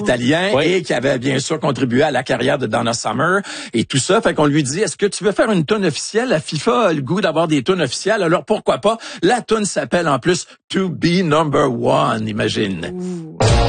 italien et qui avait bien sûr contribué à la carrière de Donna Summer et tout ça. Fait qu'on lui dit, est-ce que tu veux faire une tune officielle? La FIFA a le goût d'avoir des tunes officielles, alors pourquoi pas? La tune s'appelle en plus To Be Number One, imagine.